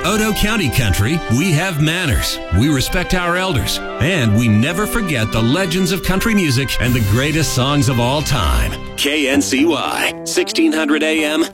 Odo County Country, we have manners, we respect our elders, and we never forget the legends of country music and the greatest songs of all time. KNCY, 1600 AM,